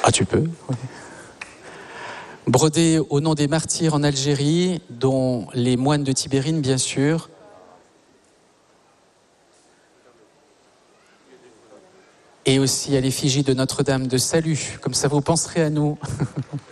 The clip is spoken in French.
Ah, tu peux, oui. Brodé au nom des martyrs en Algérie, dont les moines de Tibérine, bien sûr. Et aussi à l'effigie de Notre-Dame de Salut, comme ça vous penserez à nous.